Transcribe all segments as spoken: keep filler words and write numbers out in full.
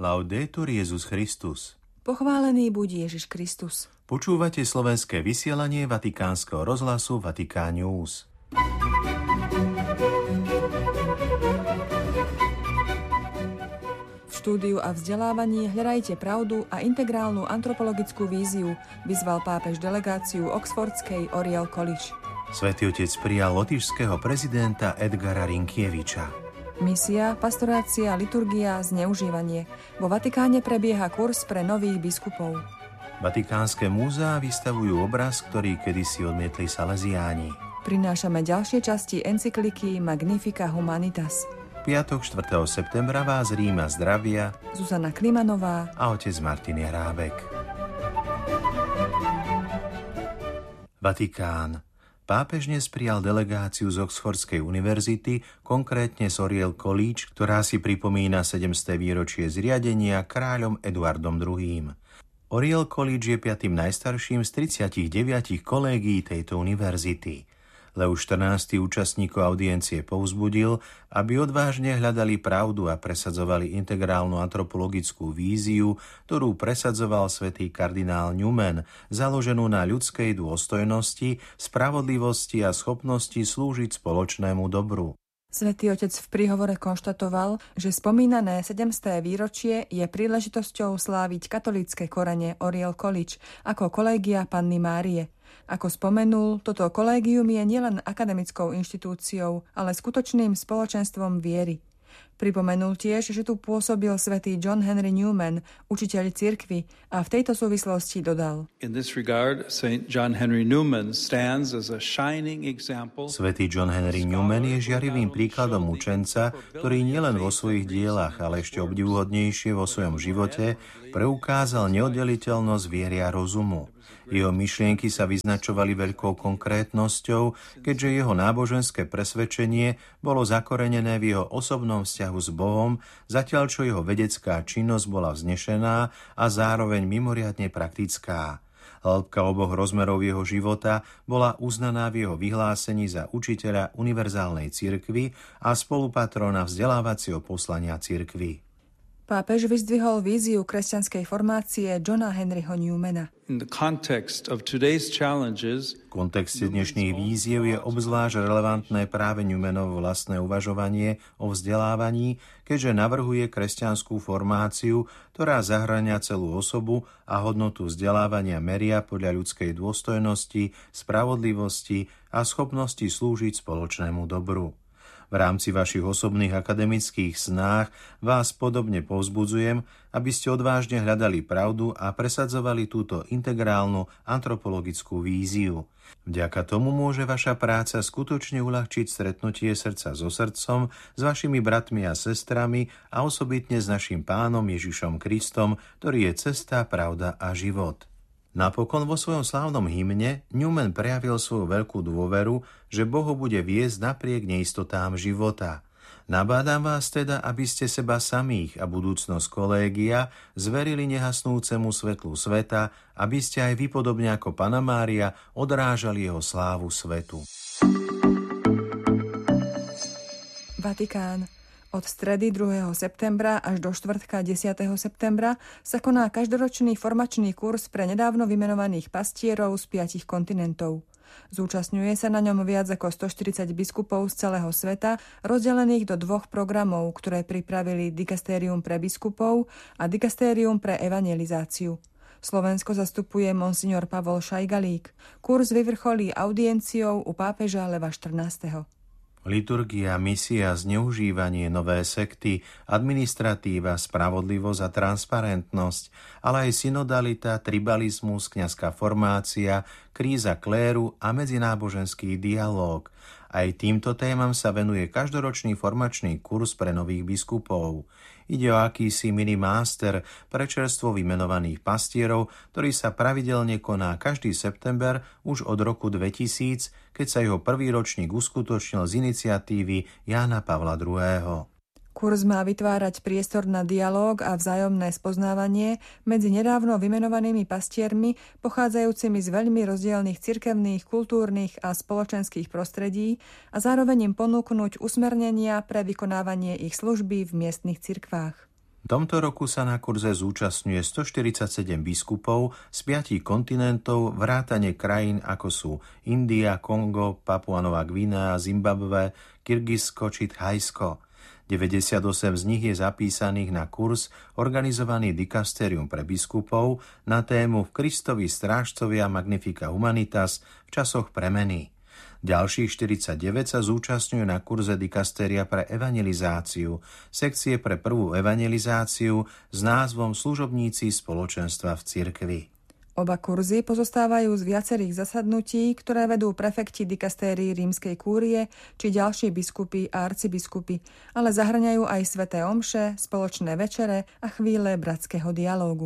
Laudetur Jesus Christus. Pochválený buď Ježiš Kristus. Počúvate slovenské vysielanie Vatikánskeho rozhlasu Vatikán News. V štúdiu a vzdelávaní hľadajte pravdu a integrálnu antropologickú víziu, vyzval pápež delegáciu Oxfordskej Oriel College. Svätý Otec prijal lotyšského prezidenta Edgara Rinkieviča. Misia, pastorácia, liturgia, zneužívanie. Vo Vatikáne prebieha kurz pre nových biskupov. Vatikánske múzeá vystavujú obraz, ktorý kedysi odmietli Salesiáni. Prinášame ďalšie časti encykliky Magnifica Humanitas. Piatok štvrtého septembra vás z Ríma zdravia Zuzana Klimanová a otec Martin Hrábek. Vatikán. Pápež dnes prijal delegáciu z Oxfordskej univerzity, konkrétne z Oriel College, ktorá si pripomína sedemsté výročie zriadenia kráľom Eduardom druhým. Oriel College je piatym najstarším z tridsaťdeväť kolégií tejto univerzity. Leus štrnásty účastníkov audiencie povzbudil, aby odvážne hľadali pravdu a presadzovali integrálnu antropologickú víziu, ktorú presadzoval svätý kardinál Newman, založenú na ľudskej dôstojnosti, spravodlivosti a schopnosti slúžiť spoločnému dobru. Svätý Otec v príhovore konštatoval, že spomínané sedemsté výročie je príležitosťou sláviť katolícke korene Oriel College ako kolégia Panny Márie. Ako spomenul, toto kolégium je nielen akademickou inštitúciou, ale skutočným spoločenstvom viery. Pripomenul tiež, že tu pôsobil svätý John Henry Newman, učiteľ cirkvi, a v tejto súvislosti dodal: In this regard, Saint John Henry Newman stands as a shining example. Svätý John Henry Newman je žiarivým príkladom učenca, ktorý nielen vo svojich dielach, ale ešte obdivuhodnejšie vo svojom živote preukázal neoddeliteľnosť viery a rozumu. Jeho myšlienky sa vyznačovali veľkou konkrétnosťou, keďže jeho náboženské presvedčenie bolo zakorenené v jeho osobnom vzťahu s Bohom, zatiaľ čo jeho vedecká činnosť bola vznešená a zároveň mimoriadne praktická. Hĺbka oboch rozmerov jeho života bola uznaná v jeho vyhlásení za učiteľa univerzálnej cirkvi a spolupatrona vzdelávacieho poslania cirkvi. Pápež vyzdvihol víziu kresťanskej formácie Johna Henryho Newmana. In the context of today's challenges, v kontexte dnešných víziev je obzvlášť relevantné práve Newmanovo vlastné uvažovanie o vzdelávaní, keďže navrhuje kresťanskú formáciu, ktorá zahŕňa celú osobu a hodnotu vzdelávania meria podľa ľudskej dôstojnosti, spravodlivosti a schopnosti slúžiť spoločnému dobru. V rámci vašich osobných akademických snách vás podobne povzbudzujem, aby ste odvážne hľadali pravdu a presadzovali túto integrálnu antropologickú víziu. Vďaka tomu môže vaša práca skutočne uľahčiť stretnutie srdca so srdcom, s vašimi bratmi a sestrami a osobitne s našim Pánom Ježišom Kristom, ktorý je cesta, pravda a život. Napokon vo svojom slávnom hymne Newman prejavil svoju veľkú dôveru, že Boh ho bude viesť napriek neistotám života. Nabádam vás teda, aby ste seba samých a budúcnosť kolégia zverili nehasnúcemu svetlu sveta, aby ste aj vy podobne ako Panna Mária odrážali jeho slávu svetu. Vatikán. Od stredy druhého septembra až do štvrtka desiateho septembra sa koná každoročný formačný kurz pre nedávno vymenovaných pastierov z piatich kontinentov. Zúčastňuje sa na ňom viac ako stoštyridsať biskupov z celého sveta, rozdelených do dvoch programov, ktoré pripravili Dikastérium pre biskupov a Dikastérium pre evangelizáciu. Slovensko zastupuje monsignor Pavol Šajgalík. Kurz vyvrcholí audienciou u pápeža Leva štrnásteho. Liturgia, misia, zneužívanie, nové sekty, administratíva, spravodlivosť a transparentnosť, ale aj synodalita, tribalizmus, kňazská formácia, kríza kléru a medzináboženský dialóg. Aj týmto témam sa venuje každoročný formačný kurz pre nových biskupov. Ide o akýsi mini-master pre čerstvo vymenovaných pastierov, ktorý sa pravidelne koná každý september už od roku dvetisíc, keď sa jeho prvý ročník uskutočnil z iniciatívy Jána Pavla druhého. Kurz má vytvárať priestor na dialóg a vzájomné spoznávanie medzi nedávno vymenovanými pastiermi, pochádzajúcimi z veľmi rozdielnych cirkevných, kultúrnych a spoločenských prostredí a zároveň im ponúknuť usmernenia pre vykonávanie ich služby v miestnych cirkvách. V tomto roku sa na kurze zúčastňuje stoštyridsaťsedem biskupov z piatich kontinentov vrátane krajín ako sú India, Kongo, Papua Nová Gvinea, Zimbabwe, Kyrgyzsko či Thajsko. deväťdesiatosem z nich je zapísaných na kurz organizovaný dikastérium pre biskupov na tému V Kristovi strážcovia Magnifica Humanitas v časoch premeny. Ďalších štyridsaťdeväť sa zúčastňujú na kurze dikastéria pre evangelizáciu, sekcie pre prvú evangelizáciu s názvom Služobníci spoločenstva v cirkvi. Oba kurzy pozostávajú z viacerých zasadnutí, ktoré vedú prefekti dikastérií rímskej kúrie či ďalší biskupy a arcibiskupy, ale zahŕňajú aj sväté omše, spoločné večere a chvíle bratského dialógu.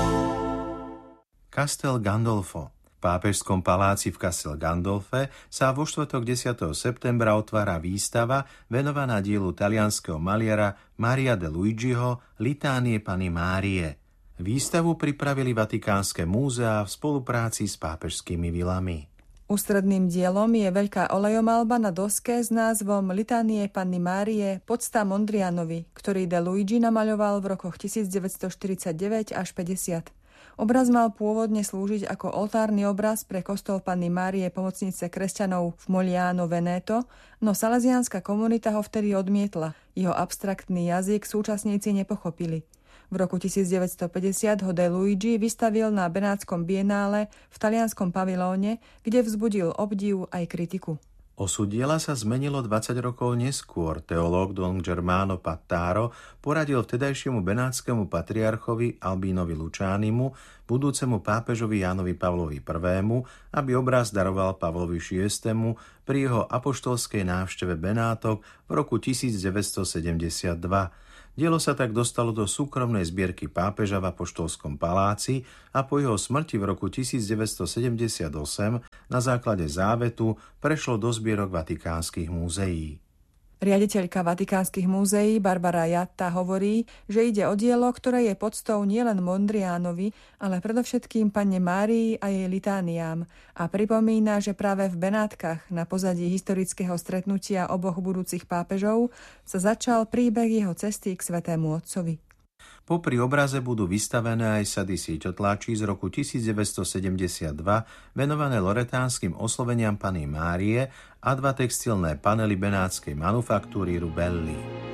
Castel Gandolfo. V pápežskom paláci v Castel Gandolfe sa vo štvrtok desiateho septembra otvára výstava venovaná dielu talianskeho maliara Maria de Luigiho Litánie Panny Márie. Výstavu pripravili Vatikánske múzea v spolupráci s pápežskými vilami. Ústredným dielom je veľká olejomalba na doske s názvom Litánie Panny Márie podsta Mondrianovi, ktorý de Luigi namaľoval v rokoch devätnásťstoštyridsaťdeväť až päťdesiat. Obraz mal pôvodne slúžiť ako oltárny obraz pre kostol Panny Márie pomocnice kresťanov v Moliano Veneto, no salesiánska komunita ho vtedy odmietla. Jeho abstraktný jazyk súčasníci nepochopili. V roku devätnásťstopäťdesiat ho de Luigi vystavil na Benátskom bienále v talianskom pavilóne, kde vzbudil obdiv aj kritiku. Osud diela sa zmenilo dvadsať rokov neskôr. Teológ Don Germano Pattaro poradil vtedajšiemu benátskému patriarchovi Albínovi Lučánimu, budúcemu pápežovi Jánovi Pavlovi I., aby obraz daroval Pavlovi šiestemu pri jeho apoštolskej návšteve Benátok v roku devätnásťstosedemdesiatdva. Dielo sa tak dostalo do súkromnej zbierky pápeža v apoštolskom paláci a po jeho smrti v roku devätnásťstosedemdesiatosem na základe závetu prešlo do zbierok vatikánskych múzeí. Riaditeľka Vatikánskych múzeí Barbara Jatta hovorí, že ide o dielo, ktoré je podstou nielen Mondrianovi, ale predovšetkým Panne Márii a jej litániám a pripomína, že práve v Benátkach na pozadí historického stretnutia oboch budúcich pápežov sa začal príbeh jeho cesty k Svätému Otcovi. Popri obraze budú vystavené aj sady sieťotlačí z roku devätnásťstosedemdesiatdva venované loretánskym osloveniam Panny Márie a dva textilné panely benátskej manufaktúry Rubelli.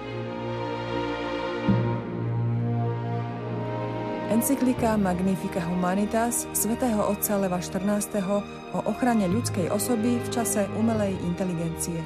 Encyklika Magnifica Humanitas svätého otca Leva štrnásteho o ochrane ľudskej osoby v čase umelej inteligencie.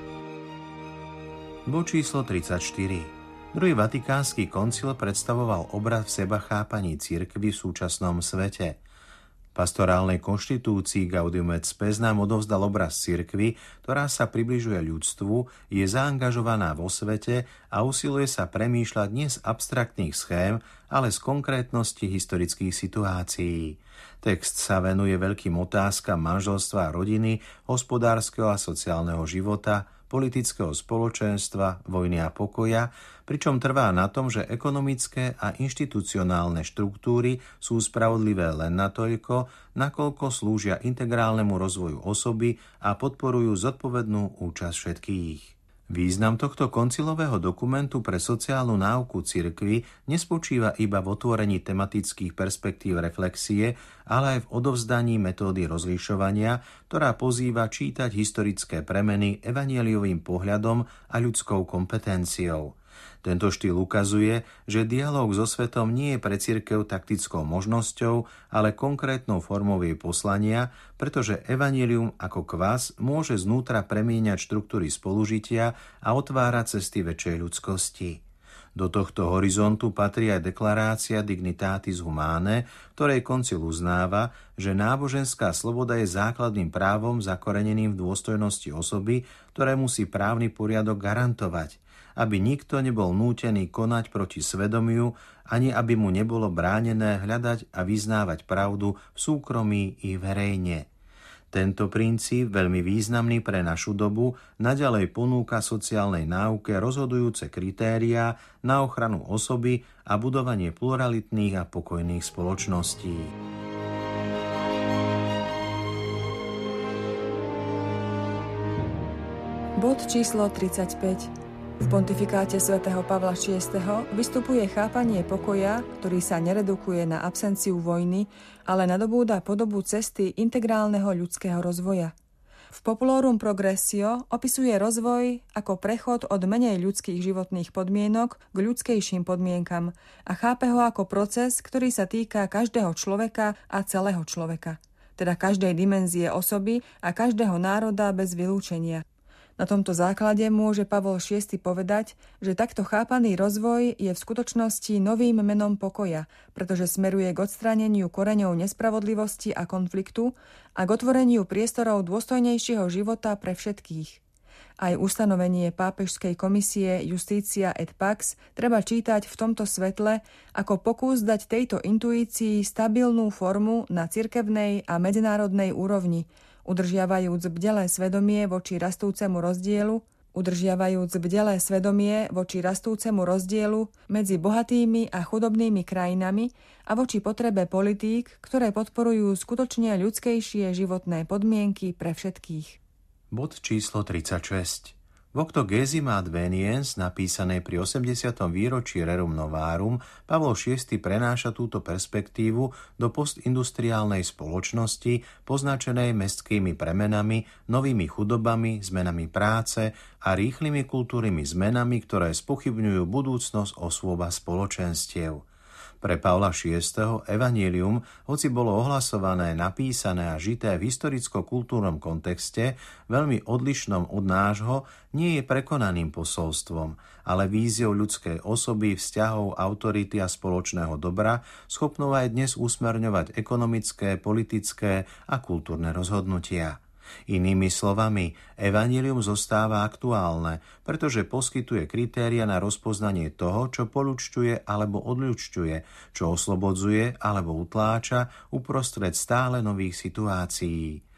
Bod číslo tridsaťštyri. Druhý vatikánsky koncil predstavoval obraz v sebachápaní cirkvi v súčasnom svete. V pastorálnej konštitúcii Gaudium et Spes nám odovzdal obraz cirkvi, ktorá sa približuje ľudstvu, je zaangažovaná vo svete a usiluje sa premýšľať nie z abstraktných schém, ale z konkrétnosti historických situácií. Text sa venuje veľkým otázkam manželstva a rodiny, hospodárskeho a sociálneho života, politického spoločenstva, vojny a pokoja, pričom trvá na tom, že ekonomické a inštitucionálne štruktúry sú spravodlivé len natoľko, nakoľko slúžia integrálnemu rozvoju osoby a podporujú zodpovednú účasť všetkých. Význam tohto koncilového dokumentu pre sociálnu náuku cirkvi nespočíva iba v otvorení tematických perspektív reflexie, ale aj v odovzdaní metódy rozlišovania, ktorá pozýva čítať historické premeny evanjeliovým pohľadom a ľudskou kompetenciou. Tento štýl ukazuje, že dialóg so svetom nie je pre cirkev taktickou možnosťou, ale konkrétnou formou jej poslania, pretože evanjelium ako kvas môže znútra premieňať štruktúry spolužitia a otvárať cesty väčšej ľudskosti. Do tohto horizontu patrí aj deklarácia Dignitatis Humanae, ktorej koncil uznáva, že náboženská sloboda je základným právom zakoreneným v dôstojnosti osoby, ktoré musí právny poriadok garantovať, aby nikto nebol nútený konať proti svedomiu, ani aby mu nebolo bránené hľadať a vyznávať pravdu v súkromí i verejne. Tento princíp, veľmi významný pre našu dobu, naďalej ponúka sociálnej náuke rozhodujúce kritériá na ochranu osoby a budovanie pluralitných a pokojných spoločností. Bod číslo tridsaťpäť. V pontifikáte svätého Pavla šiesteho vystupuje chápanie pokoja, ktorý sa neredukuje na absenciu vojny, ale nadobúda podobu cesty integrálneho ľudského rozvoja. V Populorum Progressio opisuje rozvoj ako prechod od menej ľudských životných podmienok k ľudskejším podmienkam a chápe ho ako proces, ktorý sa týka každého človeka a celého človeka, teda každej dimenzie osoby a každého národa bez vylúčenia. Na tomto základe môže Pavol šiesty povedať, že takto chápaný rozvoj je v skutočnosti novým menom pokoja, pretože smeruje k odstráneniu koreňov nespravodlivosti a konfliktu a k otvoreniu priestorov dôstojnejšieho života pre všetkých. Aj ustanovenie pápežskej komisie Justícia et Pax treba čítať v tomto svetle ako pokus dať tejto intuícii stabilnú formu na cirkevnej a medzinárodnej úrovni, udržiavajúc bdelé svedomie voči rastúcemu rozdielu, udržiavajúc bdelé svedomie voči rastúcemu rozdielu medzi bohatými a chudobnými krajinami a voči potrebe politík, ktoré podporujú skutočne ľudskejšie životné podmienky pre všetkých. Bod číslo tridsaťšesť. V Octogesima Adveniens, napísanej pri osemdesiatom výročí Rerum Novarum, Pavol šiesty prenáša túto perspektívu do postindustriálnej spoločnosti, poznačenej mestskými premenami, novými chudobami, zmenami práce a rýchlymi kultúrnymi zmenami, ktoré spochybňujú budúcnosť osôb a spoločenstiev. Pre Pavla šiesteho evanjelium, hoci bolo ohlasované, napísané a žité v historicko-kultúrnom kontexte, veľmi odlišnom od nášho, nie je prekonaným posolstvom, ale víziou ľudskej osoby, vzťahov, autority a spoločného dobra, schopnou aj dnes usmerňovať ekonomické, politické a kultúrne rozhodnutia. Inými slovami, evanjelium zostáva aktuálne, pretože poskytuje kritéria na rozpoznanie toho, čo poľučťuje alebo odľučťuje, čo oslobodzuje alebo utláča uprostred stále nových situácií.